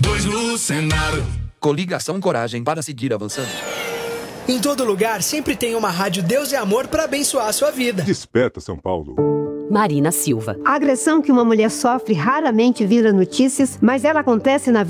Dois no Senado. Coligação Coragem para seguir avançando. Em todo lugar, sempre tem uma rádio Deus e Amor para abençoar a sua vida. Desperta, São Paulo. Marina Silva. A agressão que uma mulher sofre raramente vira notícias, mas ela acontece na